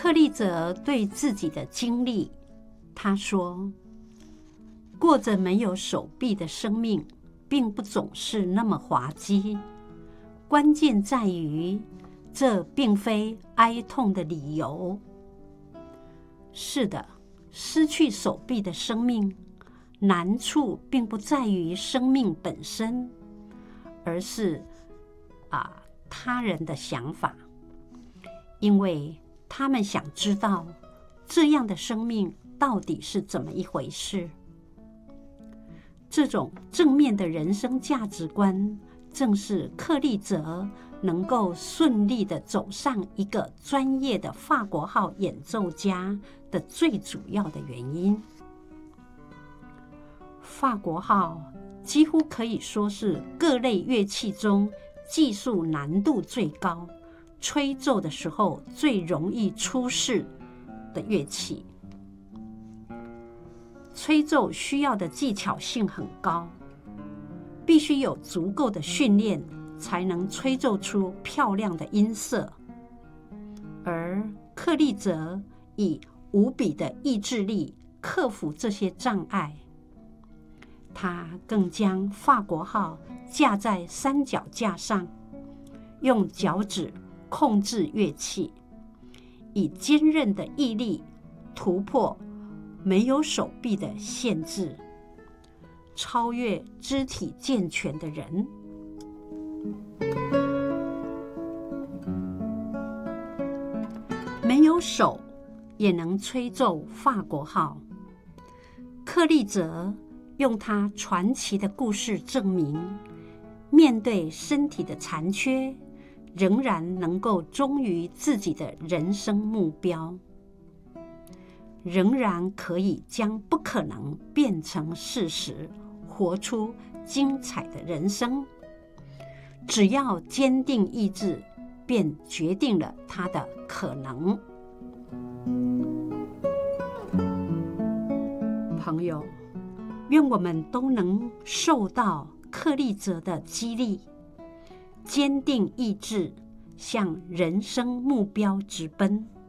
克利泽对自己的经历，他说：过着没有手臂的生命，并不总是那么滑稽。关键在于，这并非哀痛的理由。是的，失去手臂的生命，难处并不在于生命本身，而是他人的想法，因为他们想知道这样的生命到底是怎么一回事。这种正面的人生价值观，正是克利泽能够顺利地走上一个专业的法国号演奏家的最主要的原因。法国号几乎可以说是各类乐器中技术难度最高、吹奏的时候最容易出事的乐器。吹奏需要的技巧性很高，必须有足够的训练才能吹奏出漂亮的音色。而克利泽以无比的意志力克服这些障碍，他更将法国号架在三脚架上，用脚趾控制乐器，以坚韧的毅力突破没有手臂的限制，超越肢体健全的人。没有手也能吹奏法国号。克利泽用他传奇的故事证明，面对身体的残缺，仍然能够忠于自己的人生目标，仍然可以将不可能变成事实，活出精彩的人生。只要坚定意志，便决定了他的可能。朋友，愿我们都能受到克利泽的激励，坚定意志，向人生目标直奔。